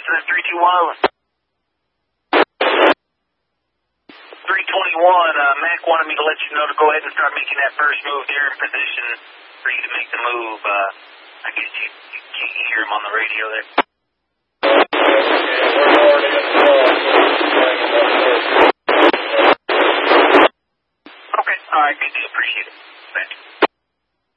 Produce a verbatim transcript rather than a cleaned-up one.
this three two one. three twenty-one, uh, Mac wanted me to let you know to go ahead and start making that first move there in position for you to make the move. Uh, I guess you, you can't hear him on the radio there. Okay, alright, good